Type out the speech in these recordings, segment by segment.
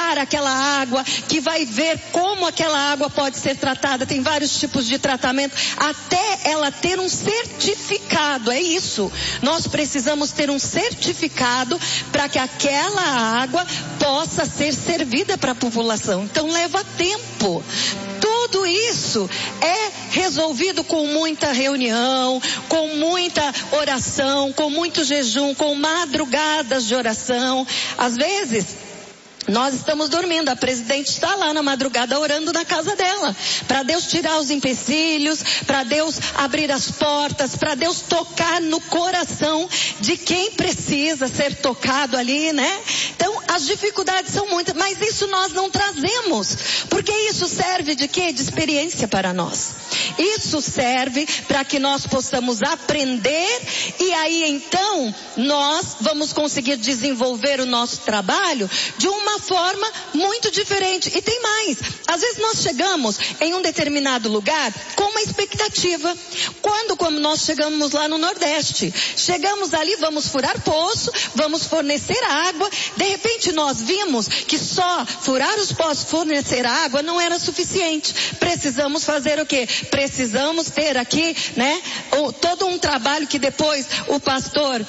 tratar aquela água, que vai ver como aquela água pode ser tratada. Tem vários tipos de tratamento, até ela ter um certificado. É isso. Nós precisamos ter um certificado para que aquela água possa ser servida para a população. Então leva tempo. Tudo isso é resolvido com muita reunião, com muita oração, com muito jejum, com madrugadas de oração. Às vezes, nós estamos dormindo, a presidente está lá na madrugada orando na casa dela, para Deus tirar os empecilhos, para Deus abrir as portas, para Deus tocar no coração de quem precisa ser tocado ali, né? Então, as dificuldades são muitas, mas isso nós não trazemos, porque isso serve de quê? De experiência para nós. Isso serve para que nós possamos aprender, e aí então nós vamos conseguir desenvolver o nosso trabalho de uma forma muito diferente. E tem mais, às vezes nós chegamos em um determinado lugar com uma expectativa. Como nós chegamos lá no Nordeste, chegamos ali, vamos furar poço, vamos fornecer água. De repente nós vimos que só furar os poços, fornecer água não era suficiente. Precisamos fazer o quê? Precisamos ter aqui, né, todo um trabalho que depois o pastor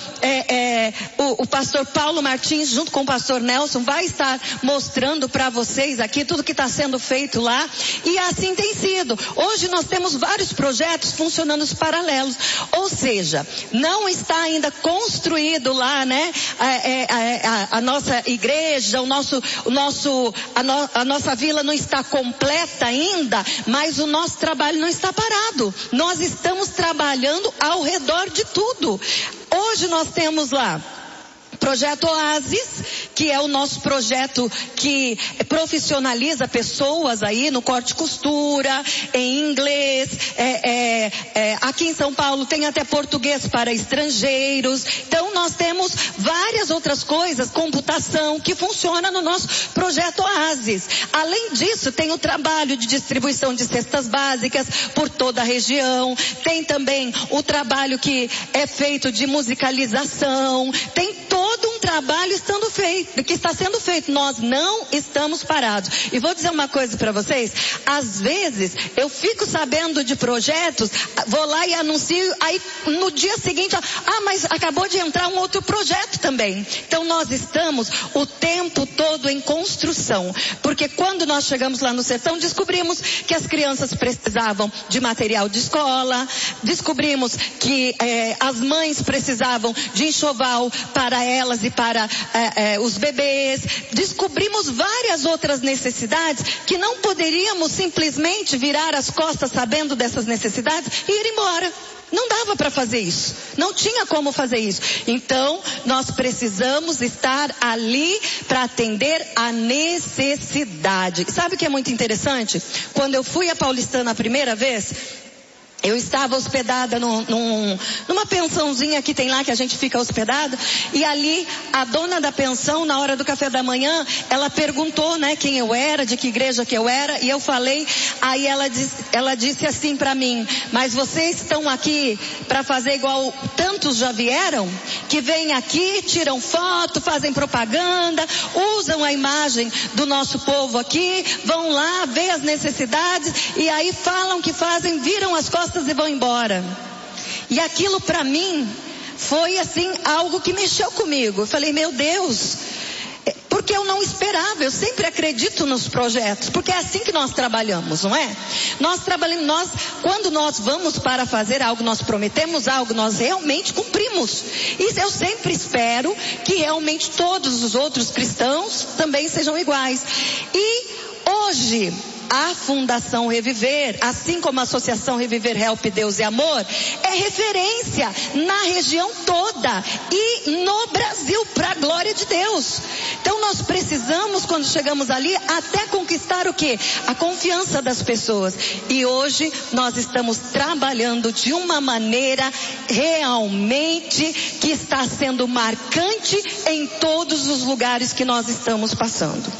Paulo Martins, junto com o pastor Nelson, vai estar mostrando para vocês aqui tudo que está sendo feito lá. E assim tem sido. Hoje nós temos vários projetos funcionando paralelos. Ou seja, não está ainda construído lá, né, a nossa igreja, a nossa vila não está completa ainda, mas o nosso trabalho não está parado. Nós estamos trabalhando ao redor de tudo. Hoje nós temos lá Projeto Oasis, que é o nosso projeto que profissionaliza pessoas aí no corte e costura, em inglês, aqui em São Paulo tem até português para estrangeiros. Então nós temos várias outras coisas, computação, que funciona no nosso Projeto Oasis. Além disso, tem o trabalho de distribuição de cestas básicas por toda a região, tem também o trabalho que é feito de musicalização, tem todo um trabalho que está sendo feito. Nós não estamos parados. E vou dizer uma coisa para vocês, às vezes eu fico sabendo de projetos, vou lá e anuncio, aí no dia seguinte, mas acabou de entrar um outro projeto também. Então nós estamos o tempo todo em construção, porque quando nós chegamos lá no sertão, descobrimos que as crianças precisavam de material de escola, descobrimos que as mães precisavam de enxoval para elas e para os bebês. Descobrimos várias outras necessidades que não poderíamos simplesmente virar as costas sabendo dessas necessidades e ir embora. Não dava para fazer isso. Não tinha como fazer isso. Então, nós precisamos estar ali para atender a necessidade. Sabe o que é muito interessante? Quando eu fui a Paulistana a primeira vez, eu estava hospedada numa pensãozinha que tem lá, que a gente fica hospedado, e ali a dona da pensão, na hora do café da manhã, ela perguntou, né, quem eu era, de que igreja que eu era, e eu falei. Aí ela disse assim para mim: mas vocês estão aqui para fazer igual tantos já vieram, que vêm aqui, tiram foto, fazem propaganda, usam a imagem do nosso povo aqui, vão lá, vê as necessidades, e aí falam que fazem, viram as costas e vão embora. E aquilo para mim foi assim, algo que mexeu comigo. Eu falei, meu Deus, porque eu não esperava. Eu sempre acredito nos projetos, porque é assim que nós trabalhamos, não é? Quando nós vamos para fazer algo, nós prometemos algo, nós realmente cumprimos. E eu sempre espero que realmente todos os outros cristãos também sejam iguais. E hoje a Fundação Reviver, assim como a Associação Reviver Help Deus e Amor, é referência na região toda e no Brasil, para a glória de Deus. Então nós precisamos, quando chegamos ali, até conquistar o quê? A confiança das pessoas. E hoje nós estamos trabalhando de uma maneira realmente que está sendo marcante em todos os lugares que nós estamos passando.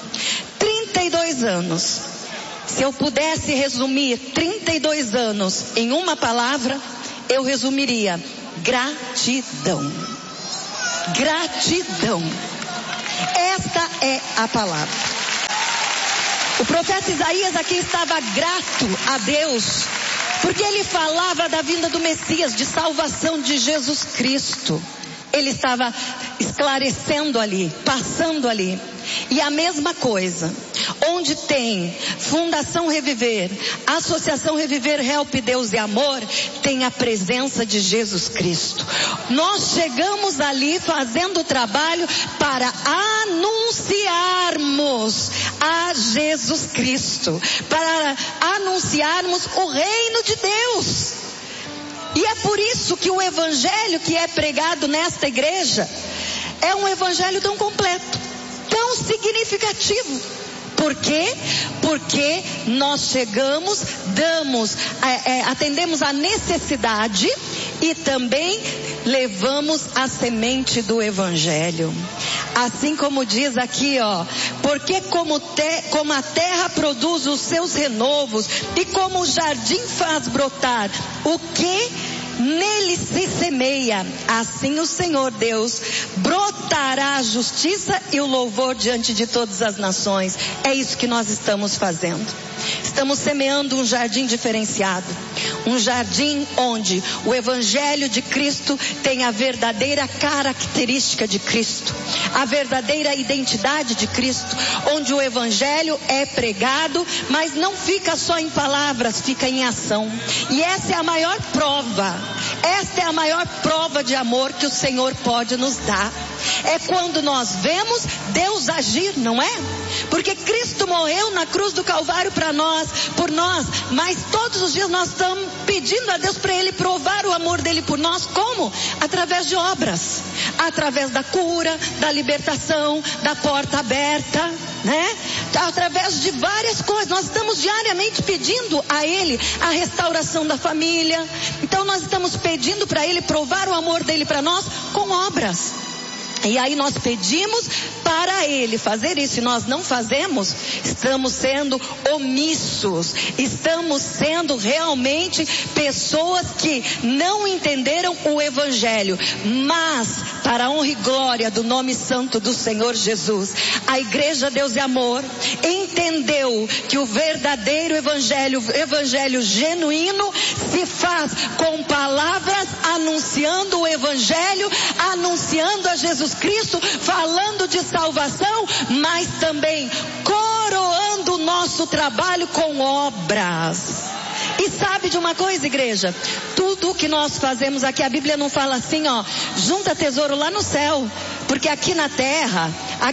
32 anos. Se eu pudesse resumir 32 anos em uma palavra, eu resumiria: gratidão. Gratidão. Esta é a palavra. O profeta Isaías aqui estava grato a Deus, porque ele falava da vinda do Messias, de salvação de Jesus Cristo. Ele estava esclarecendo ali, passando ali. E a mesma coisa, onde tem Fundação Reviver, Associação Reviver, Help Deus e Amor, tem a presença de Jesus Cristo. Nós chegamos ali fazendo o trabalho para anunciarmos a Jesus Cristo, para anunciarmos o reino de Deus. E é por isso que o evangelho que é pregado nesta igreja é um evangelho tão completo, tão significativo. Por quê? Porque nós chegamos, atendemos a necessidade e também levamos a semente do evangelho. Assim como diz aqui, porque como a terra produz os seus renovos e como o jardim faz brotar o que nele se semeia, assim o Senhor Deus brotará a justiça e o louvor diante de todas as nações. É isso que nós estamos fazendo. Estamos semeando um jardim diferenciado, um jardim onde o evangelho de Cristo tem a verdadeira característica de Cristo, a verdadeira identidade de Cristo, onde o evangelho é pregado, mas não fica só em palavras, fica em ação. E essa é a maior prova, esta é a maior prova de amor que o Senhor pode nos dar. É quando nós vemos Deus agir, não é? Porque Cristo morreu na cruz do Calvário por nós, mas todos os dias nós estamos pedindo a Deus para Ele provar o amor dele por nós. Como? Através de obras, através da cura, da libertação, da porta aberta, né? Através de várias coisas. Nós estamos diariamente pedindo a Ele a restauração da família. Então nós estamos pedindo para Ele provar o amor dele para nós com obras. E aí nós pedimos para Ele fazer isso, e nós não fazemos, estamos sendo omissos, estamos sendo realmente pessoas que não entenderam o Evangelho. Mas, para a honra e glória do nome santo do Senhor Jesus, a Igreja Deus e Amor entendeu que o verdadeiro Evangelho, o Evangelho genuíno, se faz com palavras, anunciando o Evangelho, anunciando a Jesus Cristo, falando de salvação, mas também coroando o nosso trabalho com obras. E sabe de uma coisa, igreja? Tudo o que nós fazemos aqui, a Bíblia não fala assim, junta tesouro lá no céu, porque aqui na terra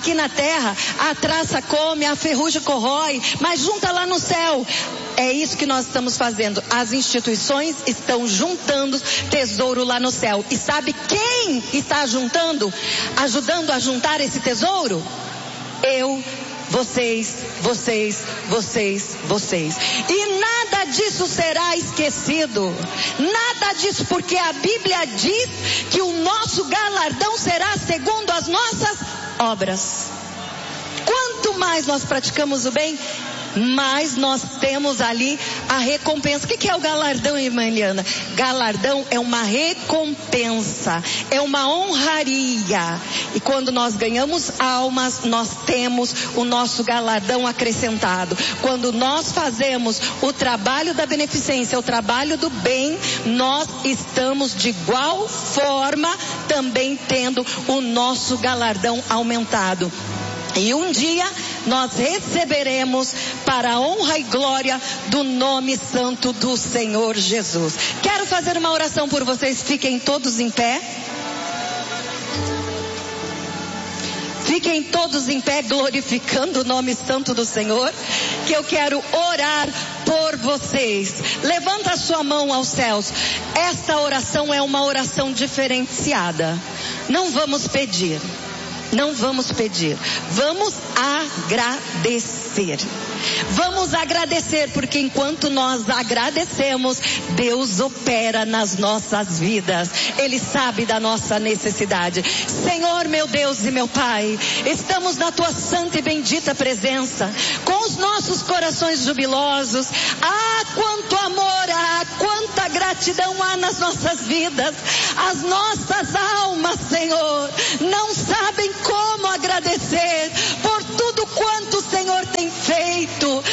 a traça come, a ferrugem corrói, mas junta lá no céu. É isso que nós estamos fazendo. As instituições estão juntando tesouro lá no céu. E sabe quem está ajudando a juntar esse tesouro? Eu, vocês. E nada disso será esquecido. Nada disso, porque a Bíblia diz que o nosso galardão será segundo as nossas obras. Quanto mais nós praticamos o bem, mas nós temos ali a recompensa. O que é o galardão, irmã Eliana? Galardão é uma recompensa, é uma honraria. E quando nós ganhamos almas, nós temos o nosso galardão acrescentado. Quando nós fazemos o trabalho da beneficência, o trabalho do bem, nós estamos de igual forma também tendo o nosso galardão aumentado. E um dia nós receberemos para a honra e glória do nome santo do Senhor Jesus. Quero fazer uma oração por vocês, fiquem todos em pé. Fiquem todos em pé, glorificando o nome santo do Senhor, que eu quero orar por vocês. Levanta a sua mão aos céus. Esta oração é uma oração diferenciada. Não vamos pedir. Vamos agradecer. Vamos agradecer, porque enquanto nós agradecemos, Deus opera nas nossas vidas. Ele sabe da nossa necessidade. Senhor, meu Deus e meu Pai, estamos na tua santa e bendita presença, com os nossos corações jubilosos. Quanto amor há, quanta gratidão há nas nossas vidas. As nossas almas, Senhor, não sabem como agradecer por tudo quanto o Senhor tem feito.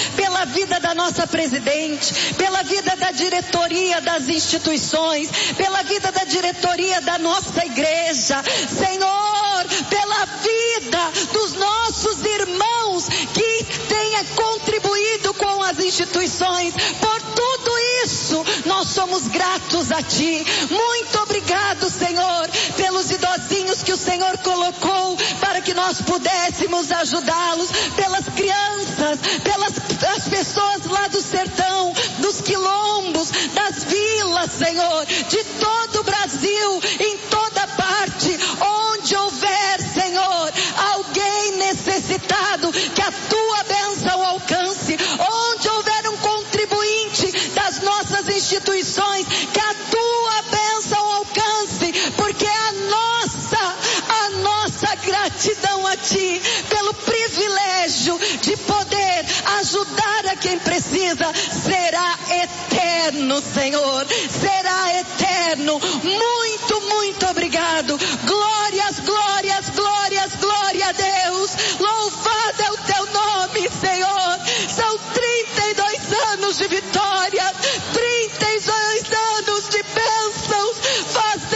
da nossa presidente, pela vida da diretoria das instituições, pela vida da diretoria da nossa igreja, Senhor, pela vida dos nossos irmãos que tenha contribuído com as instituições, por tudo isso nós somos gratos a Ti. Muito obrigado, Senhor, pelos idosinhos que o Senhor colocou para que nós pudéssemos ajudá-los, pelas crianças, pelas pessoas lá do sertão, dos quilombos, das vilas, Senhor, de todo o Brasil, em toda parte, onde houver, Senhor, alguém necessitado, que a Tua bênção alcance, onde houver um contribuinte das nossas instituições, que a Tua bênção alcance, porque a nossa gratidão a Ti, pelo privilégio de poder ajudar a quem precisa, será eterno, Senhor, será eterno. Muito, muito obrigado. Glórias, glórias, glórias, glória a Deus. Louvado é o Teu nome, Senhor. São 32 anos de vitória.